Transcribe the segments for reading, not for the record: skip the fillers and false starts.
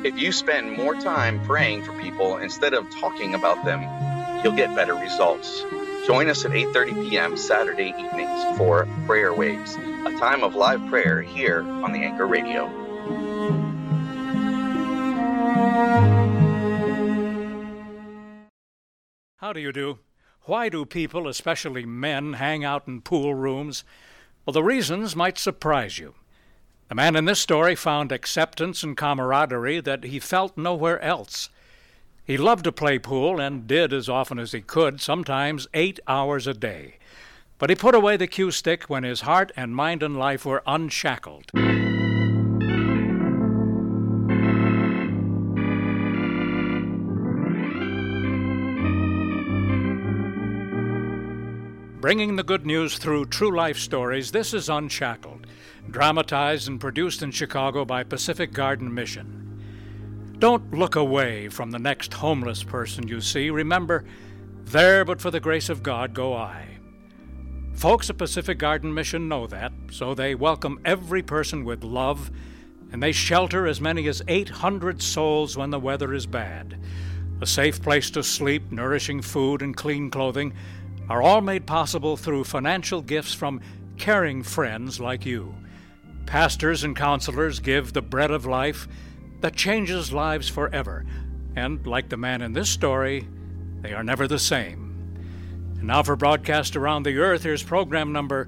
If you spend more time praying for people instead of talking about them, you'll get better results. Join us at 8:30 p.m. Saturday evenings for Prayer Waves, a time of live prayer here on the Anchor Radio. How do you do? Why do people, especially men, hang out in pool rooms? Well, the reasons might surprise you. The man in this story found acceptance and camaraderie that he felt nowhere else. He loved to play pool and did as often as he could, sometimes 8 hours a day. But he put away the cue stick when his heart and mind and life were unshackled. Bringing the good news through true life stories, this is Unshackled, dramatized and produced in Chicago by Pacific Garden Mission. Don't look away from the next homeless person you see. Remember, there but for the grace of God go I. Folks at Pacific Garden Mission know that, so they welcome every person with love, and they shelter as many as 800 souls when the weather is bad. A safe place to sleep, nourishing food, and clean clothing are all made possible through financial gifts from caring friends like you. Pastors and counselors give the bread of life that changes lives forever, and like the man in this story, they are never the same. And now for broadcast around the earth, here's program number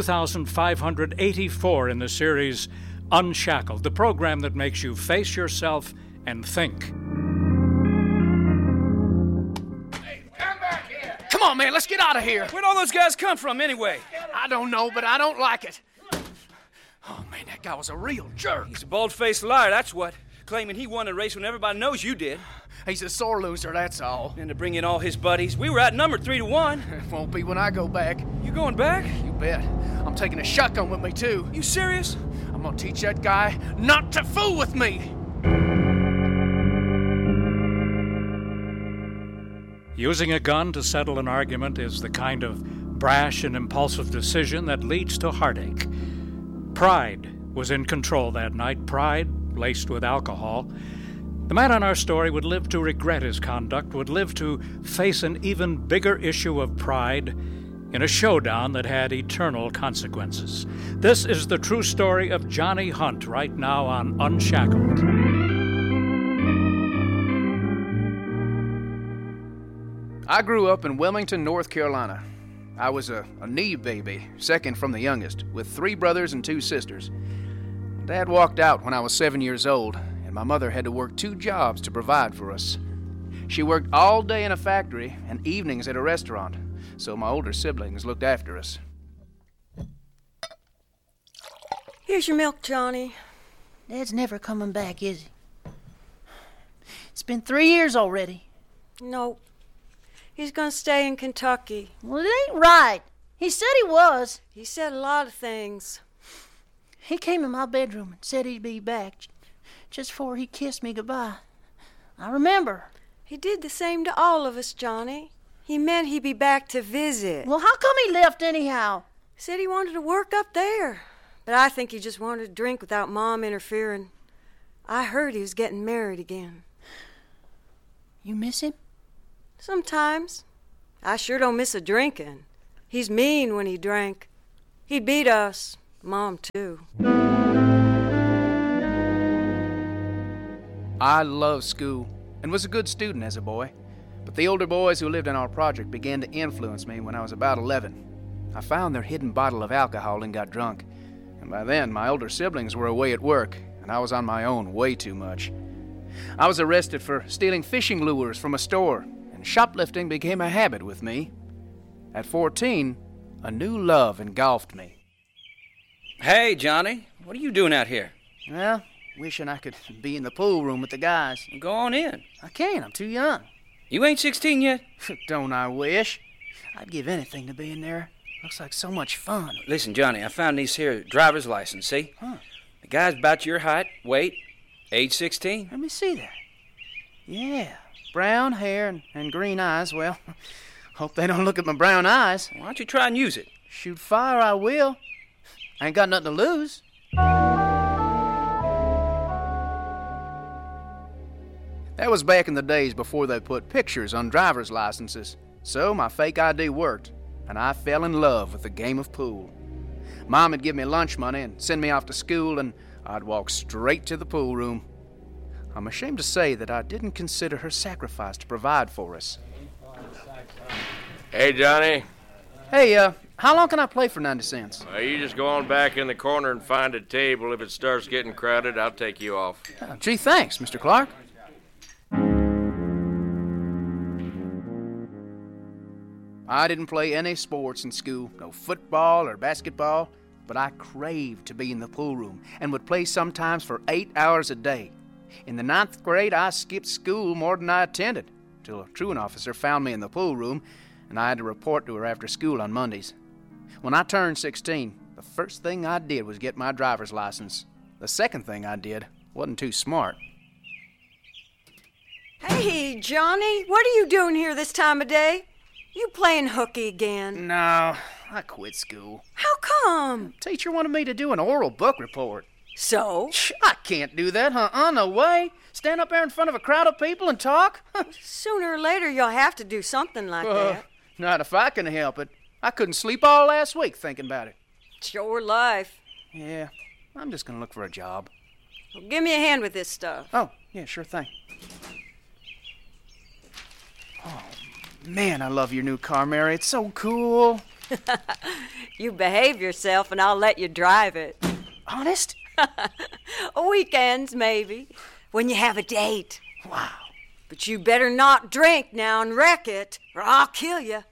2584 in the series Unshackled, the program that makes you face yourself and think. Come on, man, let's get out of here. Where'd all those guys come from, anyway? I don't know, but I don't like it. Oh, man, that guy was a real jerk. He's a bald-faced liar, that's what. Claiming he won a race when everybody knows you did. He's a sore loser, that's all. And to bring in all his buddies. We were outnumbered 3-1. It won't be when I go back. You going back? You bet. I'm taking a shotgun with me, too. You serious? I'm gonna teach that guy not to fool with me. Using a gun to settle an argument is the kind of brash and impulsive decision that leads to heartache. Pride was in control that night, pride laced with alcohol. The man on our story would live to regret his conduct, would live to face an even bigger issue of pride in a showdown that had eternal consequences. This is the true story of Johnny Hunt right now on Unshackled. I grew up in Wilmington, North Carolina. I was a Neve baby, second from the youngest, with 3 brothers and 2 sisters. Dad walked out when I was 7 years old, and my mother had to work 2 jobs to provide for us. She worked all day in a factory and evenings at a restaurant, so my older siblings looked after us. Here's your milk, Johnny. Dad's never coming back, is he? It's been 3 years already. No. He's gonna stay in Kentucky. Well, it ain't right. He said he was. He said a lot of things. He came in my bedroom and said he'd be back just before he kissed me goodbye. I remember. He did the same to all of us, Johnny. He meant he'd be back to visit. Well, how come he left anyhow? Said he wanted to work up there. But I think he just wanted to drink without Mom interfering. I heard he was getting married again. You miss him? Sometimes. I sure don't miss a drinking. He's mean when he drank. He'd beat us. Mom, too. I loved school and was a good student as a boy, but the older boys who lived in our project began to influence me when I was about 11. I found their hidden bottle of alcohol and got drunk, and by then my older siblings were away at work, and I was on my own way too much. I was arrested for stealing fishing lures from a store, and shoplifting became a habit with me. At 14, a new love engulfed me. Hey, Johnny, what are you doing out here? Well, wishing I could be in the pool room with the guys. Go on in. I can't, I'm too young. You ain't 16 yet? Don't I wish? I'd give anything to be in there. Looks like so much fun. Listen, Johnny, I found these here driver's license, see? Huh. The guy's about your height, weight, age 16. Let me see that. Yeah, brown hair and green eyes. Well, hope they don't look at my brown eyes. Why don't you try and use it? Shoot fire, I will. I ain't got nothing to lose. That was back in the days before they put pictures on driver's licenses. So my fake ID worked, and I fell in love with the game of pool. Mom would give me lunch money and send me off to school, and I'd walk straight to the pool room. I'm ashamed to say that I didn't consider her sacrifice to provide for us. Hey, Johnny. Hey, how long can I play for 90 cents? You just go on back in the corner and find a table. If it starts getting crowded, I'll take you off. Gee, thanks, Mr. Clark. I didn't play any sports in school, no football or basketball, but I craved to be in the pool room and would play sometimes for 8 hours a day. In the 9th grade, I skipped school more than I attended, till a truant officer found me in the pool room, and I had to report to her after school on Mondays. When I turned 16, the first thing I did was get my driver's license. The second thing I did wasn't too smart. Hey, Johnny, what are you doing here this time of day? You playing hooky again? No, I quit school. How come? Teacher wanted me to do an oral book report. So? I can't do that, no way. Stand up there in front of a crowd of people and talk? Sooner or later, you'll have to do something like that. Not if I can help it. I couldn't sleep all last week thinking about it. It's your life. Yeah, I'm just gonna look for a job. Well, give me a hand with this stuff. Oh, yeah, sure thing. Oh, man, I love your new car, Mary. It's so cool. You behave yourself and I'll let you drive it. Honest? Weekends, maybe, when you have a date. Wow. But you better not drink now and wreck it, or I'll kill you.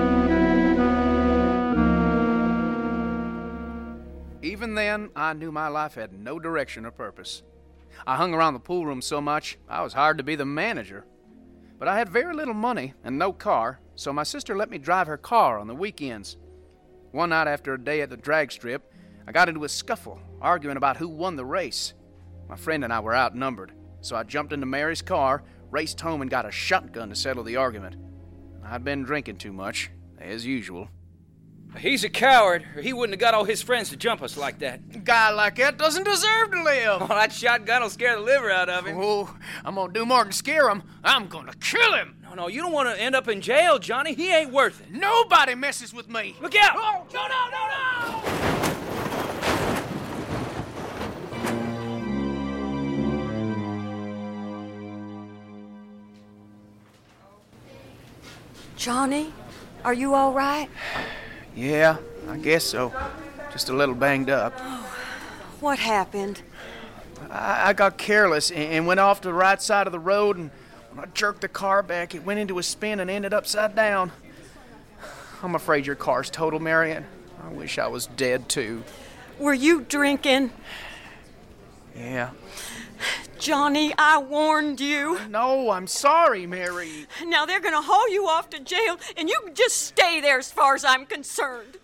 Even then, I knew my life had no direction or purpose. I hung around the pool room so much, I was hired to be the manager. But I had very little money and no car, so my sister let me drive her car on the weekends. One night after a day at the drag strip, I got into a scuffle, arguing about who won the race. My friend and I were outnumbered, so I jumped into Mary's car, raced home, and got a shotgun to settle the argument. I'd been drinking too much, as usual. He's a coward, or he wouldn't have got all his friends to jump us like that. A guy like that doesn't deserve to live. Oh, that shotgun will scare the liver out of him. Oh, I'm gonna do more than scare him. I'm gonna kill him. No, you don't want to end up in jail, Johnny. He ain't worth it. Nobody messes with me. Look out! Oh, no! Johnny, are you all right? Yeah, I guess so. Just a little banged up. What happened? I got careless and went off to the right side of the road, and when I jerked the car back, it went into a spin and ended upside down. I'm afraid your car's totaled, Marian. I wish I was dead, too. Were you drinking? Yeah. Johnny, I warned you. No, I'm sorry, Mary. Now they're gonna haul you off to jail, and you can just stay there as far as I'm concerned.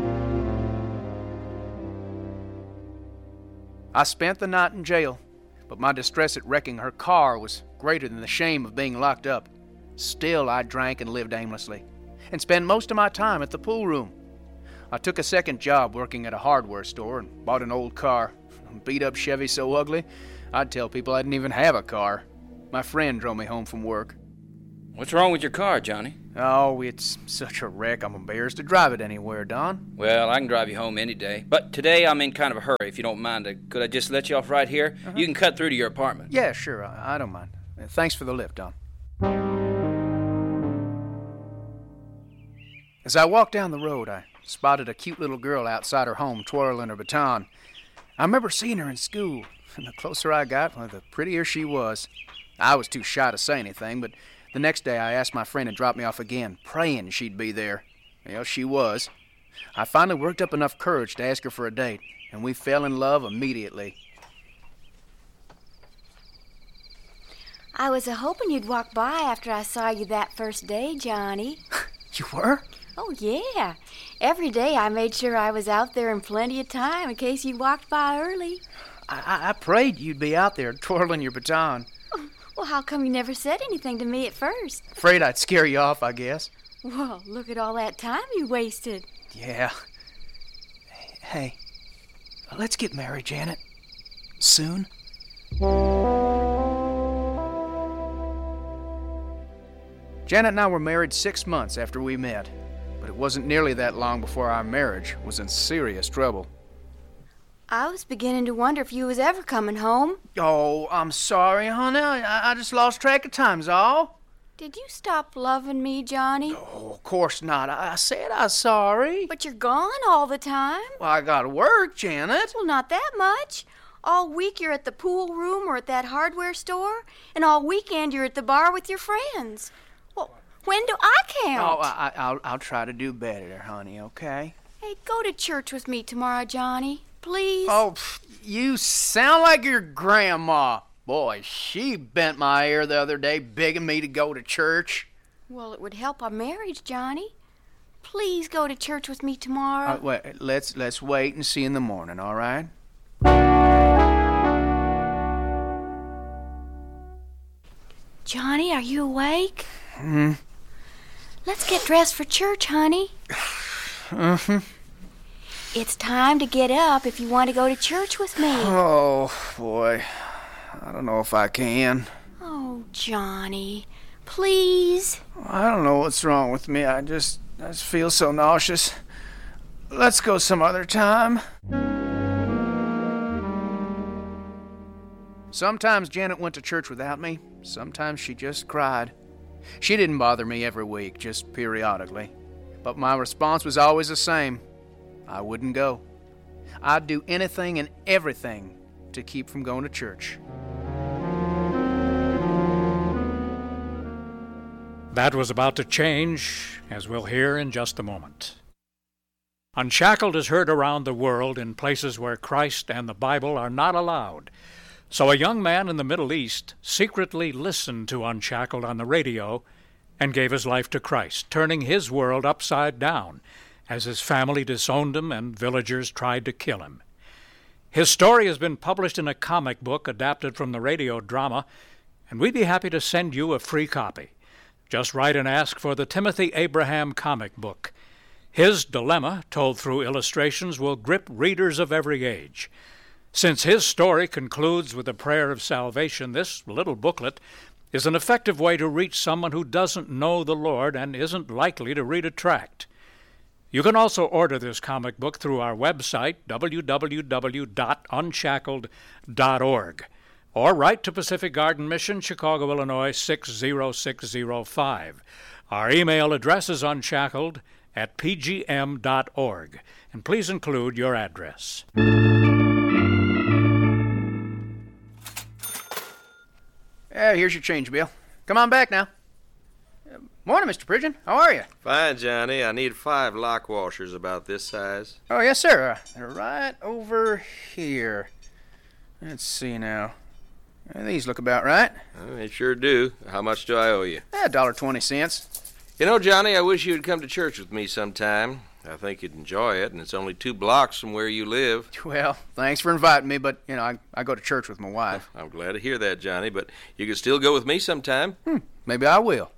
I spent the night in jail, but my distress at wrecking her car was greater than the shame of being locked up. Still, I drank and lived aimlessly, and spent most of my time at the pool room. I took a second job working at a hardware store and bought an old car. A beat-up Chevy so ugly, I'd tell people I didn't even have a car. My friend drove me home from work. What's wrong with your car, Johnny? Oh, it's such a wreck, I'm embarrassed to drive it anywhere, Don. Well, I can drive you home any day. But today I'm in kind of a hurry, if you don't mind. Could I just let you off right here? You can cut through to your apartment. Yeah, sure, I don't mind. Thanks for the lift, Don. As I walked down the road, I spotted a cute little girl outside her home twirling her baton. I remember seeing her in school, and the closer I got, well, the prettier she was. I was too shy to say anything, but the next day I asked my friend to drop me off again, praying she'd be there. Well, she was. I finally worked up enough courage to ask her for a date, and we fell in love immediately. I was hoping you'd walk by after I saw you that first day, Johnny. You were? Oh, yeah. Every day I made sure I was out there in plenty of time in case you walked by early. I prayed you'd be out there twirling your baton. Well, how come you never said anything to me at first? Afraid I'd scare you off, I guess. Well, look at all that time you wasted. Yeah. Hey, let's get married, Janet. Soon. Janet and I were married 6 months after we met, but it wasn't nearly that long before our marriage was in serious trouble. I was beginning to wonder if you was ever coming home. Oh, I'm sorry, honey. I just lost track of time's all. Did you stop loving me, Johnny? Oh, of course not. I said I was sorry. But you're gone all the time. Well, I gotta work, Janet. Well, not that much. All week you're at the pool room or at that hardware store, and all weekend you're at the bar with your friends. Well, when do I count? Oh, I'll try to do better, honey, okay? Hey, go to church with me tomorrow, Johnny. Please? Oh, you sound like your grandma. Boy, she bent my ear the other day begging me to go to church. Well, it would help our marriage, Johnny. Please go to church with me tomorrow. Wait, let's wait and see in the morning, all right? Johnny, are you awake? Mm-hmm. Let's get dressed for church, honey. Mm-hmm. It's time to get up if you want to go to church with me. Oh, boy. I don't know if I can. Oh, Johnny, please. I don't know what's wrong with me. I just feel so nauseous. Let's go some other time. Sometimes Janet went to church without me. Sometimes she just cried. She didn't bother me every week, just periodically. But my response was always the same. I wouldn't go. I'd do anything and everything to keep from going to church. That was about to change, as we'll hear in just a moment. Unshackled is heard around the world in places where Christ and the Bible are not allowed. So a young man in the Middle East secretly listened to Unshackled on the radio and gave his life to Christ, turning his world upside down as his family disowned him and villagers tried to kill him. His story has been published in a comic book adapted from the radio drama, and we'd be happy to send you a free copy. Just write and ask for the Timothy Abraham comic book. His dilemma, told through illustrations, will grip readers of every age. Since his story concludes with a prayer of salvation, this little booklet is an effective way to reach someone who doesn't know the Lord and isn't likely to read a tract. You can also order this comic book through our website, www.unshackled.org, or write to Pacific Garden Mission, Chicago, Illinois, 60605. Our email address is unshackled@pgm.org, and please include your address. Here's your change, Bill. Come on back now. Morning, Mr. Pridgeon. How are you? Fine, Johnny. I need 5 lock washers about this size. Oh, yes, sir. They're right over here. Let's see now. These look about right. They sure do. How much do I owe you? $1.20. You know, Johnny, I wish you'd come to church with me sometime. I think you'd enjoy it, and it's only 2 blocks from where you live. Well, thanks for inviting me, but, I go to church with my wife. I'm glad to hear that, Johnny, but you can still go with me sometime. Maybe I will.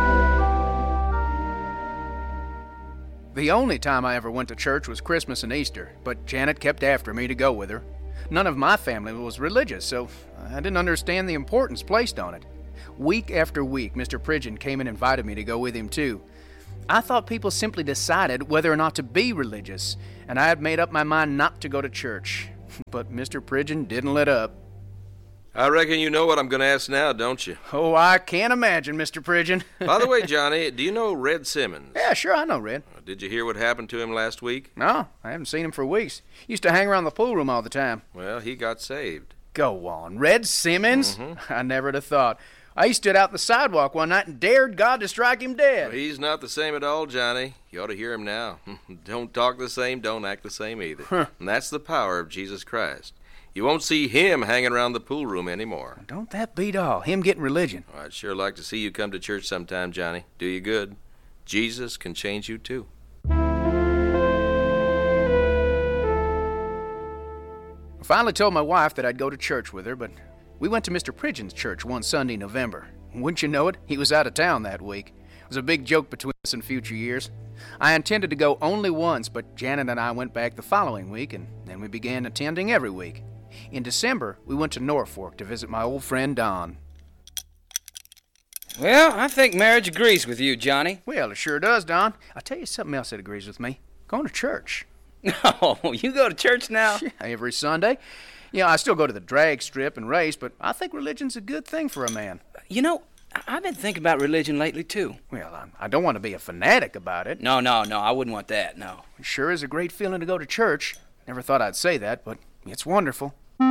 The only time I ever went to church was Christmas and Easter, but Janet kept after me to go with her. None of my family was religious, so I didn't understand the importance placed on it. Week after week, Mr. Pridgeon came and invited me to go with him, too. I thought people simply decided whether or not to be religious, and I had made up my mind not to go to church. But Mr. Pridgeon didn't let up. I reckon you know what I'm going to ask now, don't you? Oh, I can't imagine, Mr. Pridgeon. By the way, Johnny, do you know Red Simmons? Yeah, sure, I know Red. Did you hear what happened to him last week? No, I haven't seen him for weeks. He used to hang around the pool room all the time. Well, he got saved. Go on, Red Simmons? Mm-hmm. I never'd have thought. I stood out the sidewalk one night and dared God to strike him dead. Well, he's not the same at all, Johnny. You ought to hear him now. Don't talk the same, don't act the same either. And that's the power of Jesus Christ. You won't see him hanging around the pool room anymore. Don't that beat all, him getting religion? I'd sure like to see you come to church sometime, Johnny. Do you good. Jesus can change you, too. I finally told my wife that I'd go to church with her, but we went to Mr. Pridgeon's church one Sunday in November. Wouldn't you know it, he was out of town that week. It was a big joke between us in future years. I intended to go only once, but Janet and I went back the following week, and then we began attending every week. In December, we went to Norfolk to visit my old friend Don. Well, I think marriage agrees with you, Johnny. Well, it sure does, Don. I'll tell you something else that agrees with me. Going to church. No, you go to church now? Yeah, every Sunday. Yeah, I still go to the drag strip and race, but I think religion's a good thing for a man. You know, I've been thinking about religion lately, too. Well, I don't want to be a fanatic about it. No, I wouldn't want that, no. It sure is a great feeling to go to church. Never thought I'd say that, but it's wonderful.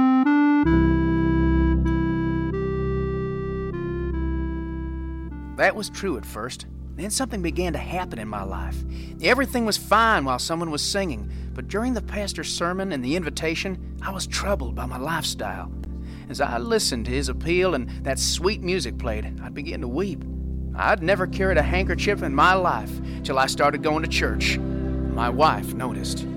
That was true at first. Then something began to happen in my life. Everything was fine while someone was singing, but during the pastor's sermon and the invitation, I was troubled by my lifestyle. As I listened to his appeal and that sweet music played, I'd begin to weep. I'd never carried a handkerchief in my life till I started going to church. My wife noticed.